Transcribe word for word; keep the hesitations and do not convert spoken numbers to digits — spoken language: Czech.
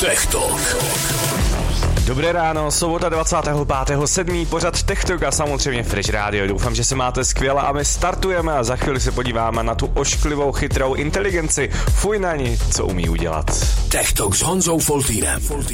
Tech Talk. Dobré ráno, sobota dvacátého pátého sedmého pořad Tech Talk a samozřejmě Fresh Radio. Doufám, že se máte skvěle a my startujeme a za chvíli se podíváme na tu ošklivou chytrou inteligenci. Fuj na ní, co umí udělat. Tech Talk s Honzou Foltýnem.